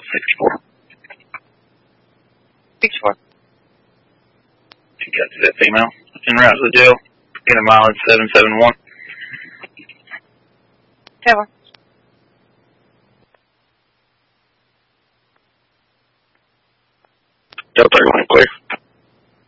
64. 64. She got to that female. En route to the jail. Get her mileage 771. 7. Delta 31 clear.